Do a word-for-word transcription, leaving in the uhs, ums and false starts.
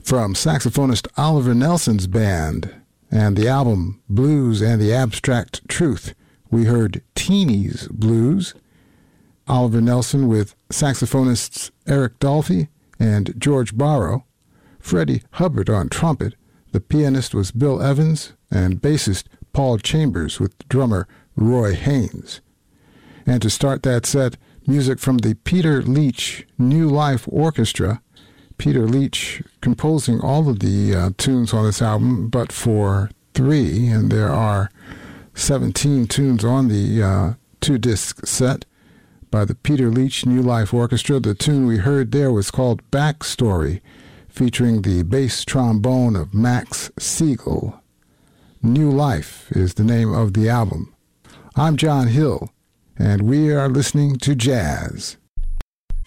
from saxophonist Oliver Nelson's band and the album Blues and the Abstract Truth. We heard Teeny's Blues, Oliver Nelson with saxophonists Eric Dolphy and George Barrow, Freddie Hubbard on trumpet. The pianist was Bill Evans, and bassist Paul Chambers with drummer Roy Haynes. And to start that set, music from the Peter Leach New Life Orchestra. Peter Leach composing all of the uh, tunes on this album, but for three, and there are seventeen tunes on the uh, two-disc set by the Peter Leach New Life Orchestra. The tune we heard there was called Backstory, featuring the bass trombone of Max Siegel. New Life is the name of the album. I'm John Hill, and we are listening to jazz.